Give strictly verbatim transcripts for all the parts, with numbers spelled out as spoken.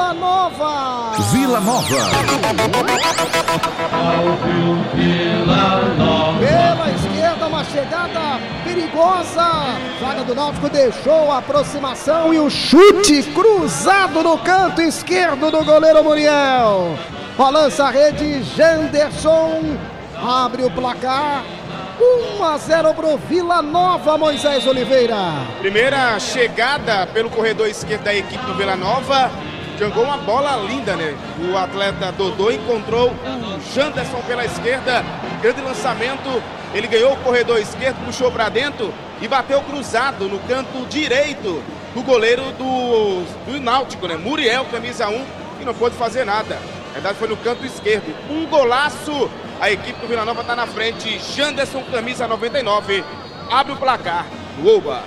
Vila Nova. Vila Nova. Pela esquerda, uma chegada perigosa. Zaga do Náutico deixou a aproximação e o chute cruzado no canto esquerdo do goleiro Muriel. Balança a rede, Janderson abre o placar. um a zero pro Vila Nova, Moisés Oliveira. Primeira chegada pelo corredor esquerdo da equipe do Vila Nova. Jogou uma bola linda, né? O atleta Dodô encontrou o Janderson pela esquerda. Grande lançamento. Ele ganhou o corredor esquerdo, puxou para dentro e bateu cruzado no canto direito do goleiro do, do Náutico, né? Muriel, camisa um, que não pôde fazer nada. Na verdade foi no canto esquerdo. Um golaço. A equipe do Vila Nova está na frente. Janderson, camisa noventa e nove. Abre o placar. Oba!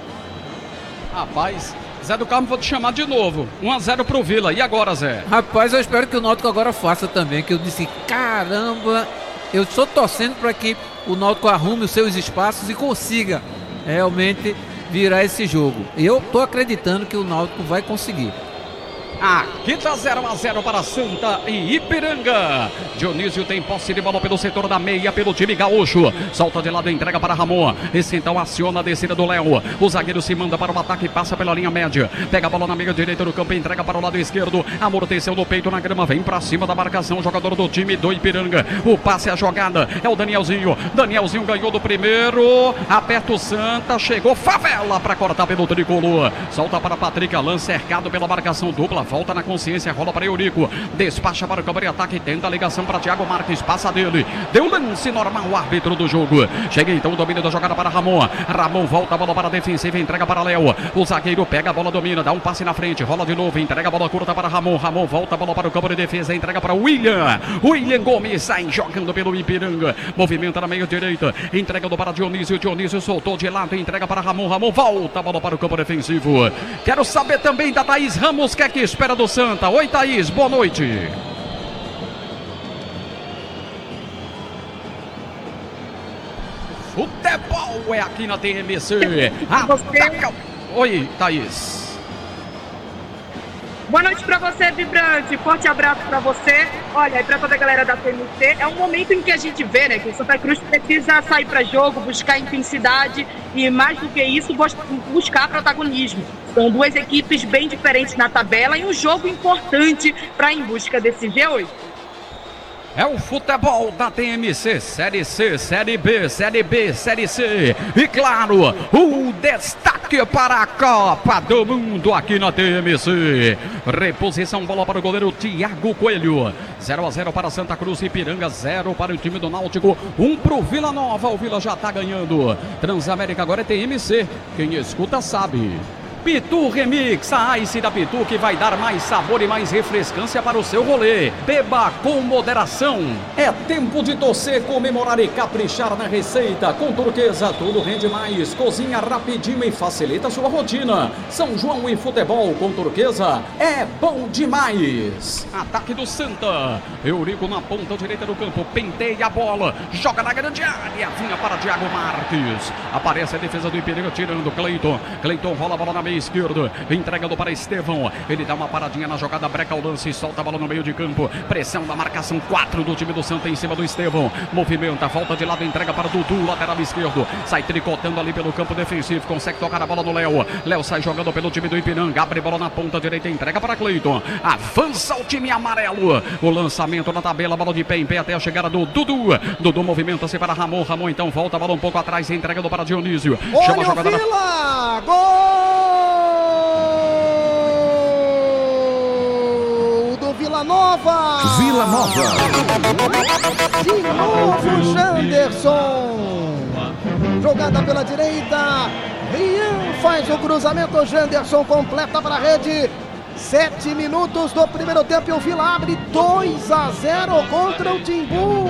Rapaz, Zé do Carmo, vou te chamar de novo. um a zero pro Vila. E agora, Zé? Rapaz, eu espero que o Náutico agora faça também. Que eu disse, caramba, eu estou torcendo para que o Náutico arrume os seus espaços e consiga realmente virar esse jogo. Eu estou acreditando que o Náutico vai conseguir. Aqui tá zero a zero para Santa e Ipiranga. Dionísio tem posse de bola pelo setor da meia, pelo time gaúcho. Solta de lado, entrega para Ramon. Esse então aciona a descida do Léo. O zagueiro se manda para o ataque, passa pela linha média. Pega a bola na meia direita do campo, entrega para o lado esquerdo. Amorteceu no peito na grama, vem para cima da marcação. Jogador do time do Ipiranga. O passe, a jogada é o Danielzinho. Danielzinho ganhou do primeiro. Aperta o Santa, chegou Favela para cortar pelo tricolor. Solta para Patrick Alan, cercado pela marcação dupla. Volta na consciência, rola para Eurico. Despacha para o campo de ataque, tenta a ligação para Thiago Marques, passa dele. Deu lance normal o árbitro do jogo. Chega então o domínio da jogada para Ramon. Ramon volta a bola para a defensiva, entrega para Léo. O zagueiro pega a bola, domina, dá um passe na frente, rola de novo, entrega a bola curta para Ramon. Ramon volta a bola para o campo de defesa, entrega para William. William Gomes sai jogando pelo Ipiranga. Movimenta na meia direita, entregando para Dionísio. Dionísio soltou de lado, entrega para Ramon. Ramon volta a bola para o campo defensivo. Quero saber também da Thaís Ramos, que é que espera do Santa. Oi, Thaís, boa noite. Futebol é aqui na T M C. Ataca... Oi, Thaís. Boa noite pra você, Vibrante. Forte abraço pra você. Olha, e pra toda a galera da T M C, é um momento em que a gente vê, né, que o Santa Cruz precisa sair pra jogo, buscar intensidade e, mais do que isso, buscar protagonismo. São duas equipes bem diferentes na tabela e um jogo importante para ir em busca desse G oito. É o futebol da T M C, Série C, Série B, Série B, Série C. E claro, o destaque para a Copa do Mundo aqui na T M C. Reposição, bola para o goleiro Thiago Coelho. zero a zero para Santa Cruz e Ipiranga, zero para o time do Náutico, um para o Vila Nova. O Vila já está ganhando. Transamérica agora é T M C. Quem escuta sabe. Pitu Remix, a Ice da Pitu que vai dar mais sabor e mais refrescância para o seu rolê. Beba com moderação. É tempo de torcer, comemorar e caprichar na receita. Com Turquesa, tudo rende mais. Cozinha rapidinho e facilita a sua rotina. São João e futebol com Turquesa é bom demais. Ataque do Santa. Eurico na ponta direita do campo. Penteia a bola. Joga na grande área. Vinha para Thiago Marques. Aparece a defesa do Ipiranga tirando Cleiton. Cleiton rola a bola na meia esquerda, entregando para Estevão. Ele dá uma paradinha na jogada, breca o lance e solta a bola no meio de campo. Pressão da marcação quatro do time do Santa em cima do Estevão. Movimenta, volta de lado, entrega para Dudu, lateral esquerdo. Sai tricotando ali pelo campo defensivo, consegue tocar a bola no Léo. Léo sai jogando pelo time do Ipiranga, abre bola na ponta direita, entrega para Cleiton. Avança o time amarelo. O lançamento na tabela, bola de pé em pé até a chegada do Dudu. Dudu movimenta-se para Ramon. Ramon então volta a bola um pouco atrás, entregando para Dionísio. Olha Chama a jogada o Vila! Na... Gol! Do Vila Nova! Vila Nova! De novo Janderson! Jogada pela direita, Rian faz o cruzamento, Janderson completa para a rede. Sete minutos do primeiro tempo e o Vila abre dois a zero contra o Timbu.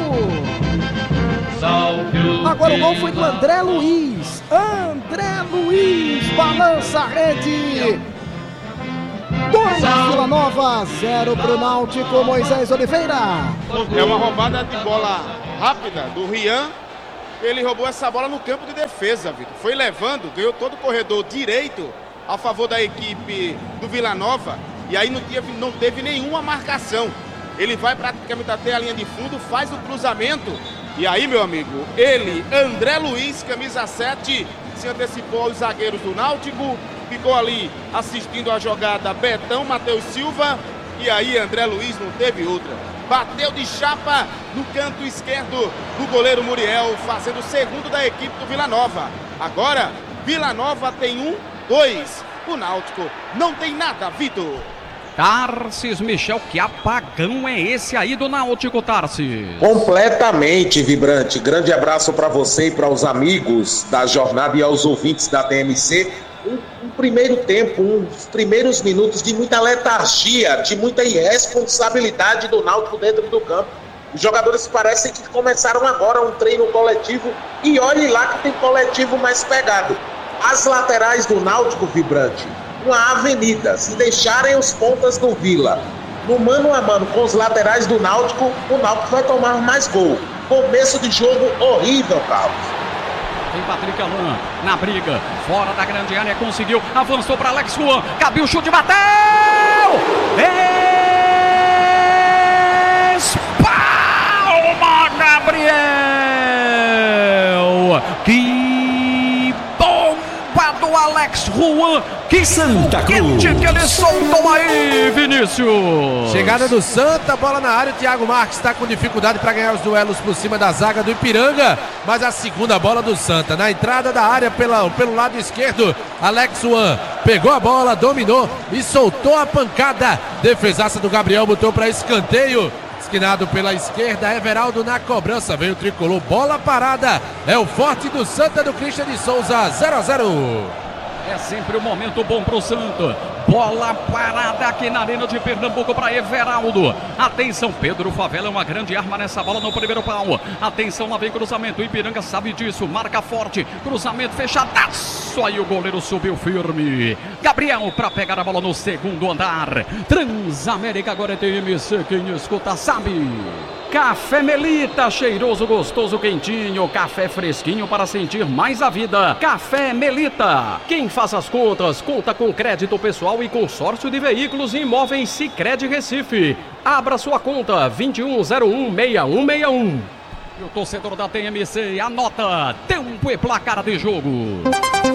Agora o gol foi do André Luiz. André Luiz balança a rede. dois Vila Nova, zero para o Náutico, Moisés Oliveira. É uma roubada de bola rápida do Rian. Ele roubou essa bola no campo de defesa, Vitor. Foi levando, ganhou todo o corredor direito a favor da equipe do Vila Nova. e aí não teve, não teve nenhuma marcação. Ele vai praticamente até a linha de fundo, faz o cruzamento, e aí, meu amigo, ele, André Luiz, camisa sete, se antecipou aos zagueiros do Náutico, ficou ali assistindo a jogada Betão, Matheus Silva, e aí André Luiz não teve outra. Bateu de chapa no canto esquerdo do goleiro Muriel, fazendo o segundo da equipe do Vila Nova. Agora, Vila Nova tem um, dois. O Náutico não tem nada, Vitor. Tarsis Michel, que apagão é esse aí do Náutico, Tarsis? Completamente, Vibrante. Grande abraço para você e para os amigos da jornada e aos ouvintes da T M C. Um, um primeiro tempo, uns primeiros minutos de muita letargia, de muita irresponsabilidade do Náutico dentro do campo. Os jogadores parecem que começaram agora um treino coletivo e olhe lá que tem coletivo mais pegado. As laterais do Náutico, Vibrante, uma avenida. Se deixarem os pontas do Vila no mano a mano com os laterais do Náutico, o Náutico vai tomar mais gol. Começo de jogo horrível, Carlos. Tem Patrick Alain na briga, fora da grande área, conseguiu, avançou para Alex Juan, cabe o chute, bateu! Espalma Gabriel! Que bomba do Alex Juan! Que Santa Cruz! Que ele soltou aí, Vinícius! Chegada do Santa, bola na área, o Thiago Marques está com dificuldade para ganhar os duelos por cima da zaga do Ipiranga, mas a segunda bola do Santa, na entrada da área pela, pelo lado esquerdo, Alex Juan pegou a bola, dominou e soltou a pancada, defesaça do Gabriel, botou para escanteio, esquinado pela esquerda, Everaldo na cobrança, veio o tricolor, bola parada, é o forte do Santa, do Christian de Souza, zero a zero. É sempre um momento bom pro Santa. Bola parada aqui na Arena de Pernambuco para Everaldo. Atenção, Pedro Favela é uma grande arma nessa bola no primeiro pau. Atenção, lá vem cruzamento. O Ipiranga sabe disso, marca forte. Cruzamento fechadaço. Aí o goleiro subiu firme. Gabriel para pegar a bola no segundo andar. Transamérica agora é T M C. Quem escuta sabe. Café Melita, cheiroso, gostoso, quentinho, café fresquinho para sentir mais a vida. Café Melita. Quem faz as contas, conta com crédito pessoal e consórcio de veículos e imóveis Sicredi Recife. Abra sua conta vinte e um zero um, seis um seis um. E o torcedor da T M C anota tempo e placar de jogo.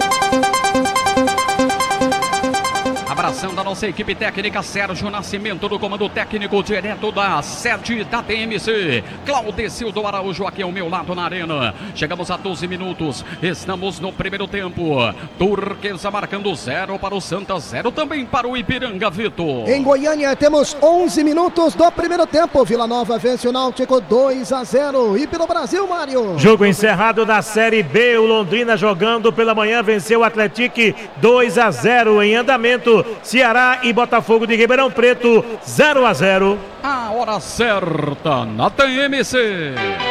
Abração da nossa equipe técnica, Sérgio Nascimento do comando técnico, direto da sede da T M C. Claudecil do Araújo aqui ao meu lado na arena. Chegamos a doze minutos, estamos no primeiro tempo. Turquesa marcando zero para o Santa, zero também para o Ipiranga, Vitor. Em Goiânia temos onze minutos do primeiro tempo. Vila Nova vence o Náutico dois a zero. E pelo Brasil, Mário. Jogo encerrado da Série B, o Londrina jogando pela manhã venceu o Atlético dois a zero em andamento. Ceará e Botafogo de Ribeirão Preto, zero a zero. A hora certa na T M C.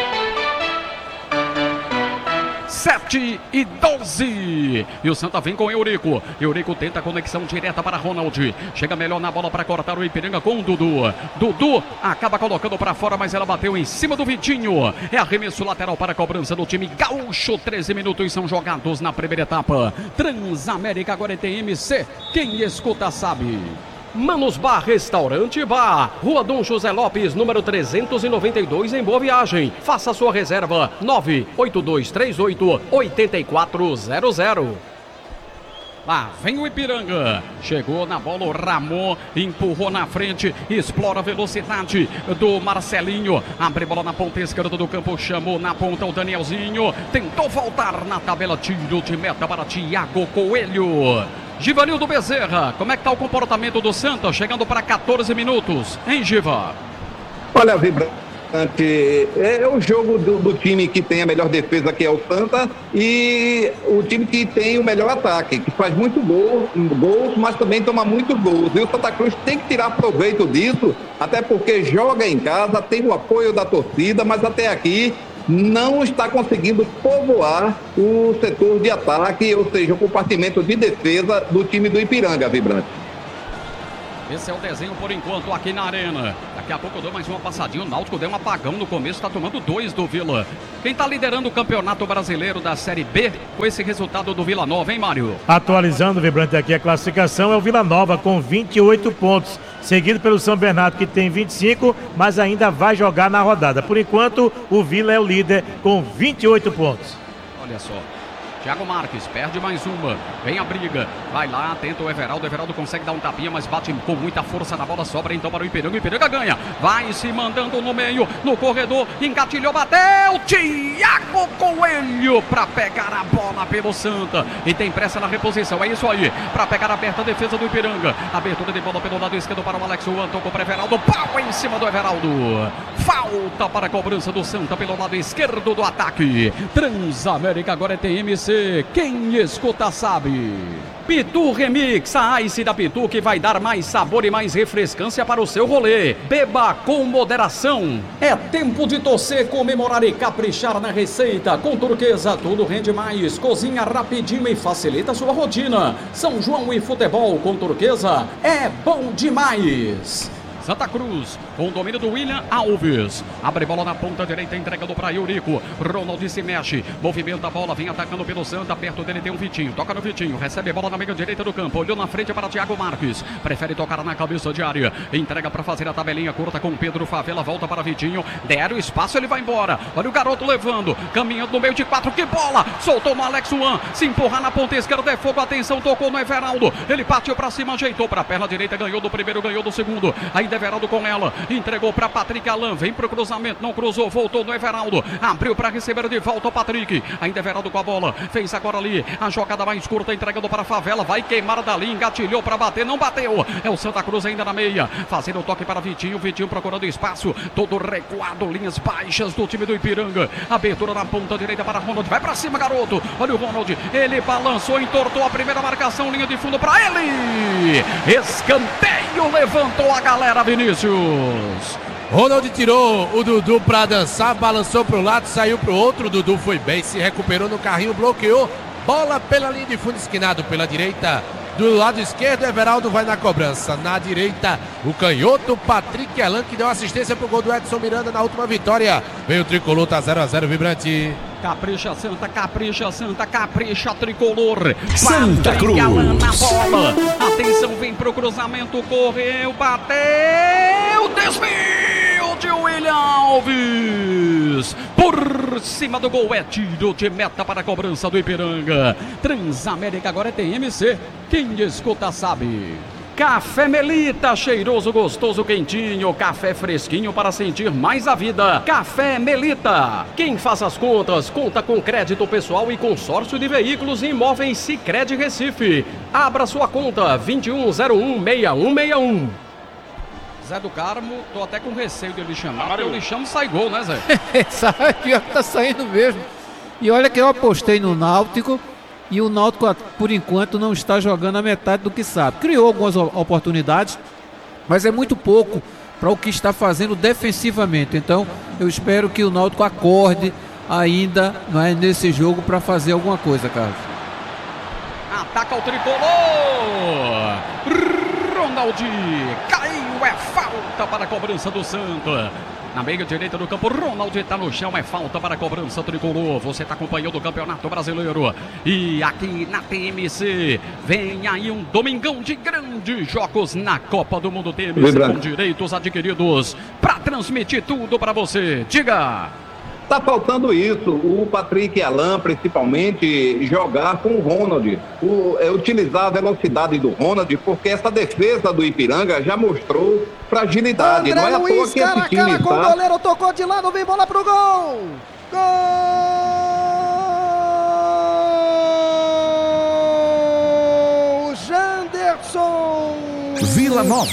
sete e doze. E o Santa vem com Eurico. Eurico tenta a conexão direta para Ronald. Chega melhor na bola para cortar o Ipiranga com o Dudu. Dudu acaba colocando para fora, mas ela bateu em cima do Vitinho. É arremesso lateral para a cobrança do time gaúcho. treze minutos são jogados na primeira etapa. Transamérica agora é T M C. Quem escuta sabe. Manos Bar Restaurante Bar, Rua Dom José Lopes, número trezentos e noventa e dois, em Boa Viagem. Faça sua reserva nove oito dois três oito, oito quatro zero zero. Lá vem o Ipiranga, chegou na bola o Ramon, empurrou na frente, explora a velocidade do Marcelinho, abre bola na ponta esquerda do campo, chamou na ponta o Danielzinho, tentou voltar na tabela, tiro de meta para Thiago Coelho. Givanildo Bezerra, como é que tá o comportamento do Santa, chegando para quatorze minutos, hein, Giva? Olha, Vibrante, é o jogo do, do time que tem a melhor defesa, que é o Santa, e o time que tem o melhor ataque, que faz muito gol, gols, mas também toma muitos gols. E o Santa Cruz tem que tirar proveito disso, até porque joga em casa, tem o apoio da torcida, mas até aqui não está conseguindo povoar o setor de ataque, ou seja, o compartimento de defesa do time do Ipiranga, Vibrante. Esse é o desenho por enquanto aqui na arena. Daqui a pouco eu dou mais uma passadinha. O Náutico deu um apagão no começo, está tomando dois do Vila. Quem está liderando o Campeonato Brasileiro da Série B com esse resultado do Vila Nova, hein, Mário? Atualizando, Vibrante, aqui a classificação é o Vila Nova com vinte e oito pontos. Seguido pelo São Bernardo, que tem vinte e cinco, mas ainda vai jogar na rodada. Por enquanto, o Vila é o líder com vinte e oito pontos. Olha só. Thiago Marques perde mais uma, vem a briga, vai lá, tenta o Everaldo, o Everaldo consegue dar um tapinha, mas bate com muita força na bola, sobra então para o Ipiranga, o Ipiranga ganha, vai se mandando no meio, no corredor, engatilhou, bateu, Thiago Coelho para pegar a bola pelo Santa, e tem pressa na reposição, é isso aí, para pegar aberta a defesa do Ipiranga, abertura de bola pelo lado esquerdo para o Alex Juan, tocou para o Everaldo, pau em cima do Everaldo, falta para a cobrança do Santa pelo lado esquerdo do ataque, Transamérica agora é T M C, quem escuta sabe. Pitu Remix, a Ice da Pitu que vai dar mais sabor e mais refrescância para o seu rolê. Beba com moderação. É tempo de torcer, comemorar e caprichar na receita. Com Turquesa tudo rende mais. Cozinha rapidinho e facilita a sua rotina. São João e futebol com Turquesa é bom demais. Santa Cruz, com o domínio do William Alves. Abre bola na ponta direita, entregando para Eurico. Ronaldo se mexe, movimenta a bola, vem atacando pelo Santa. Perto dele tem um Vitinho, toca no Vitinho, recebe a bola na meia direita do campo. Olhou na frente para Thiago Marques. Prefere tocar na cabeça de área. Entrega para fazer a tabelinha curta com Pedro Favela. Volta para Vitinho. Deram espaço, ele vai embora. Olha o garoto levando, caminhando no meio de quatro. Que bola! Soltou no Alex Juan. Se empurra na ponta esquerda, é fogo. Atenção, tocou no Everaldo. Ele partiu para cima, ajeitou para a perna direita. Ganhou do primeiro, ganhou do segundo. Ainda Everaldo com ela, entregou para Patrick Alan, vem pro cruzamento, não cruzou, voltou no Everaldo, abriu para receber de volta o Patrick, ainda Everaldo com a bola, fez agora ali a jogada mais curta, entregando para a Favela, vai queimar dali, engatilhou para bater, não bateu, é o Santa Cruz ainda na meia, fazendo o toque para Vitinho, Vitinho procurando espaço, todo recuado, linhas baixas do time do Ipiranga, abertura na ponta direita para Ronald, vai para cima garoto, olha o Ronald, ele balançou, entortou a primeira marcação, linha de fundo para ele, escanteio, levantou a galera, Vinícius. Ronald tirou o Dudu para dançar, balançou para o lado, saiu para o outro, o Dudu foi bem, se recuperou no carrinho, bloqueou, bola pela linha de fundo, esquinado pela direita, do lado esquerdo, Everaldo vai na cobrança, na direita, o canhoto, Patrick Alan, que deu assistência para o gol do Edson Miranda na última vitória, veio o Tricolor, tá zero a zero, Vibrante. Capricha Santa, capricha Santa, capricha Tricolor. Santa Cruz. Na bola. Atenção, vem pro cruzamento, correu, bateu, desvio de William Alves. Por cima do gol é tiro de meta para a cobrança do Ipiranga. Transamérica agora é T M C. Quem escuta sabe. Café Melita, cheiroso, gostoso, quentinho, café fresquinho para sentir mais a vida. Café Melita. Quem faz as contas, conta com crédito pessoal e consórcio de veículos e imóveis Sicredi Recife. Abra sua conta, vinte e um zero um, seis um seis um. Zé do Carmo, tô até com receio de ele chamar, porque eu lhe chamo, sai gol, né, Zé? Sabe, pior que tá saindo mesmo. E olha que eu apostei no Náutico. E o Náutico, por enquanto, não está jogando a metade do que sabe. Criou algumas oportunidades, mas é muito pouco para o que está fazendo defensivamente. Então, eu espero que o Náutico acorde ainda, não é, nesse jogo para fazer alguma coisa, Carlos. Ataca o Tricolor! Ronaldinho caiu, é falta para a cobrança do Santa. Na meia direita do campo, Ronaldo está no chão, é falta para a cobrança Tricolor. Você está acompanhando o Campeonato Brasileiro. E aqui na T M C, vem aí um domingão de grandes jogos na Copa do Mundo T M C, com direitos adquiridos para transmitir tudo para você. Diga! Tá faltando isso, o Patrick Alan, principalmente, jogar com o Ronald, o, é, utilizar a velocidade do Ronald, porque essa defesa do Ipiranga já mostrou fragilidade. André não é Luiz, à toa que cara esse time a cara com tá... o goleiro, tocou de lado, vem bola pro gol! Gol! Janderson! Vila Nova.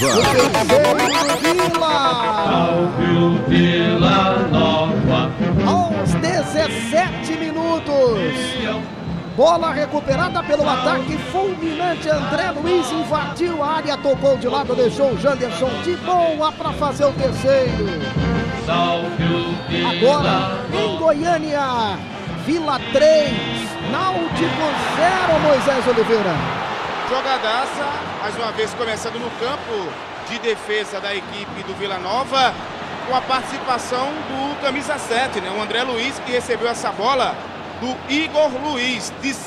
Vila! Vila Nova. Aos dezessete minutos. Bola recuperada pelo ataque fulminante. André Luiz invadiu a área, tocou de lado, deixou o Janderson de boa para fazer o terceiro. Agora, em Goiânia, Vila três, Náutico zero, Moisés Oliveira. Jogadaça, mais uma vez começando no campo de defesa da equipe do Vila Nova, com a participação do camisa sete, né? O André Luiz, que recebeu essa bola do Igor Luiz, de